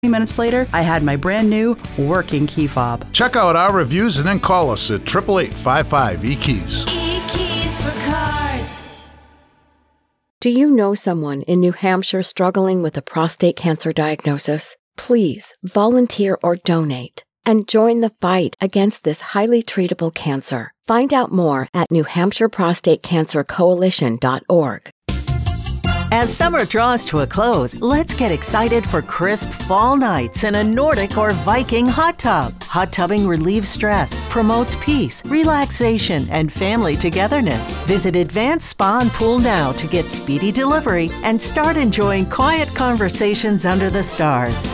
minutes later, I had my brand new working key fob. Check out our reviews and then call us at 888-55-EKEYS. E-Keys for cars. Do you know someone in New Hampshire struggling with a prostate cancer diagnosis? Please volunteer or donate and join the fight against this highly treatable cancer. Find out more at NewHampshireProstateCancerCoalition.org. As summer draws to a close, let's get excited for crisp fall nights in a Nordic or Viking hot tub. Hot tubbing relieves stress, promotes peace, relaxation, and family togetherness. Visit Advanced Spa and Pool now to get speedy delivery and start enjoying quiet conversations under the stars.